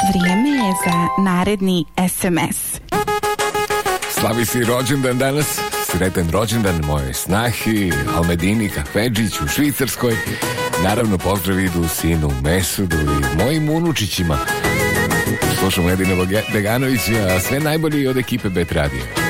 Vrijeme je za naredni SMS. Slavi si rođendan danas. Sretan rođendan mojoj snahi Almedini Kahvedžić u Švicarskoj. Naravno pozdrav idu sinu Mesudu i mojim unučićima. Slušam Edina Beganovića, a sve najbolje od ekipe Bet Radio.